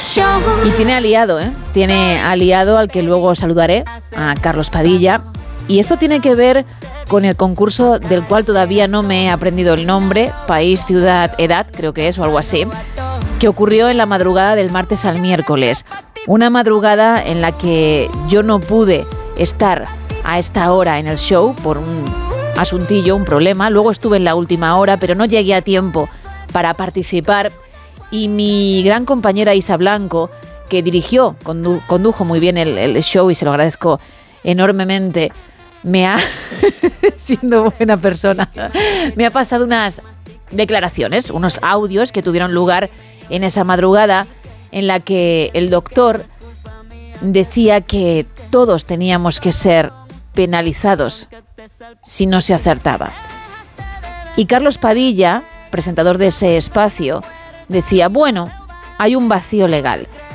Y tiene aliado, Tiene aliado al que luego saludaré, a Carlos Padilla. Y esto tiene que ver con el concurso del cual todavía no me he aprendido el nombre, País, Ciudad, Edad, creo que es, o algo así, que ocurrió en la madrugada del martes al miércoles. Una madrugada en la que yo no pude estar a esta hora en el show por un asuntillo, un problema. Luego estuve en la última hora, pero no llegué a tiempo para participar. Y mi gran compañera Isa Blanco, que condujo muy bien el show, y se lo agradezco enormemente, me ha, siendo buena persona, me ha pasado unas declaraciones, unos audios que tuvieron lugar en esa madrugada en la que el doctor decía que todos teníamos que ser penalizados si no se acertaba. Y Carlos Padilla, presentador de ese espacio, decía, bueno, hay un vacío legal.